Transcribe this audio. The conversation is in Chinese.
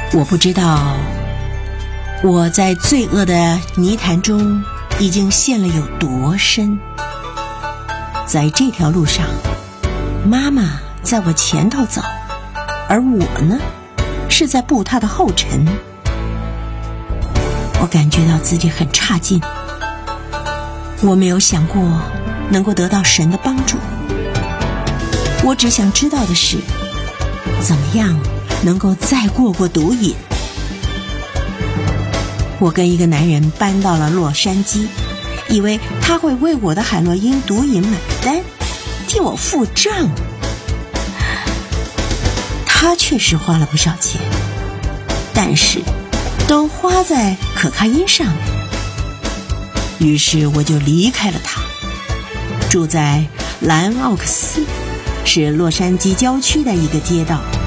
我不知道我在罪恶的泥潭中已经陷了有多深。在这条路上，妈妈在我前头走，而我呢，是在步她的后尘。我感觉到自己很差劲，我没有想过能够得到神的帮助。我只想知道的是，怎么样能够再过毒瘾。我跟一个男人搬到了洛杉矶，以为他会为我的海洛因毒瘾买单，替我付账。他确实花了不少钱，但是都花在可卡因上面。于是我就离开了他，住在兰奥克斯，是洛杉矶郊区的一个街道。